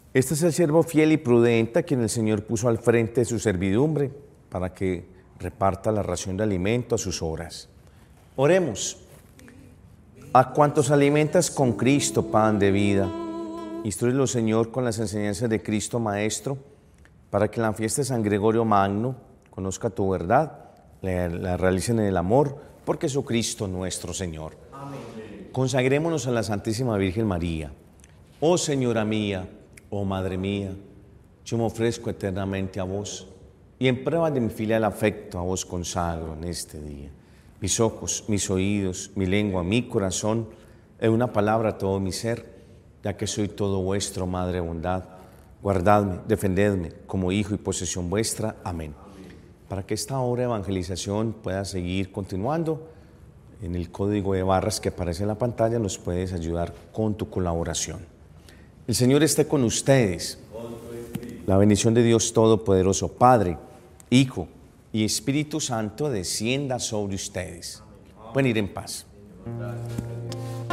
Este es el siervo fiel y prudente a quien el Señor puso al frente de su servidumbre para que reparta la ración de alimento a sus horas. Oremos. A cuantos alimentas con Cristo, pan de vida, instrúyelo, Señor, con las enseñanzas de Cristo Maestro, para que en la fiesta de San Gregorio Magno conozca tu verdad, la realicen en el amor, por Jesucristo nuestro Señor. Amén. Consagrémonos a la Santísima Virgen María. Oh Señora mía, oh Madre mía, yo me ofrezco eternamente a vos, y en prueba de mi filial afecto a vos consagro en este día mis ojos, mis oídos, mi lengua, mi corazón, en una palabra todo mi ser, ya que soy todo vuestro, Madre bondad. Guardadme, defendedme como hijo y posesión vuestra. Amén. Para que esta obra de evangelización pueda seguir continuando, en el código de barras que aparece en la pantalla nos puedes ayudar con tu colaboración. El Señor esté con ustedes. La bendición de Dios Todopoderoso, Padre, Hijo y Espíritu Santo descienda sobre ustedes. Pueden ir en paz.